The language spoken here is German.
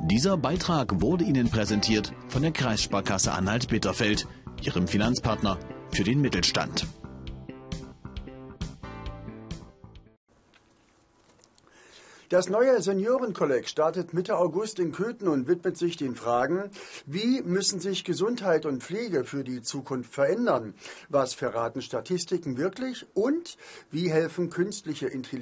Dieser Beitrag wurde Ihnen präsentiert von der Kreissparkasse Anhalt-Bitterfeld, Ihrem Finanzpartner für den Mittelstand. Das neue Seniorenkolleg startet Mitte August in Köthen und widmet sich den Fragen, wie müssen sich Gesundheit und Pflege für die Zukunft verändern? Was verraten Statistiken wirklich? Und wie helfen künstliche Intelligenz